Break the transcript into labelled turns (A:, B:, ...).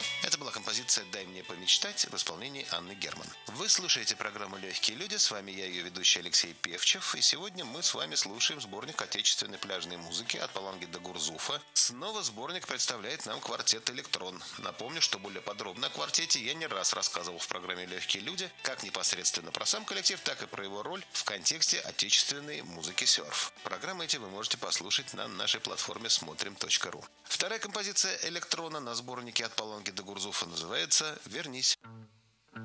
A: Это была композиция «Дай мне помечтать» в исполнении Анны Герман. Вы слушаете программу «Легкие люди», с вами я, ее ведущий Алексей Певчев, и сегодня мы с вами слушаем сборник отечественной пляжной музыки «От Паланги до Гурзуфа». Снова сборник представляет нам квартет «Электрон». Напомню, что более подробно о квартете я не раз рассказывал в программе «Легкие люди», как непосредственно про сам коллектив, так и про его роль в контексте отечественной музыки серф. Программы эти вы можете послушать на нашей платформе смотрим.ру. Вторая композиция «Электрона» на сборнике «От Паланги до Гурзуфа» называется «Вернись».